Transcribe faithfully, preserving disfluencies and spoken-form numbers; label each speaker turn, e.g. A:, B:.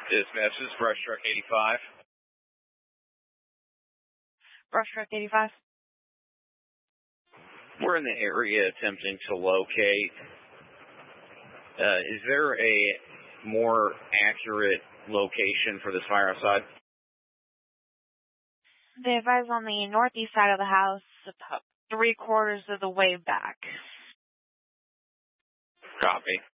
A: Dispatch, this is Brush Truck eighty-five.
B: Brush Truck eighty-five.
A: We're in the area attempting to locate. Uh, is there a more accurate location for this fire outside?
B: They advise on the northeast side of the house, about three quarters of the way back.
A: Copy.